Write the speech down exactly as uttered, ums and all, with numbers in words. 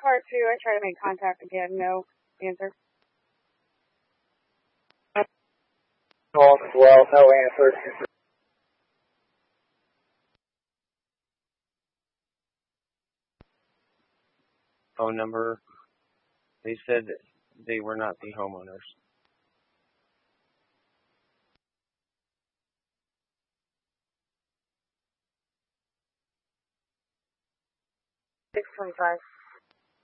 part two. I tried to make contact again. No answer. Call as well. No answer. Phone number. They said they were not the homeowners. six twenty-five.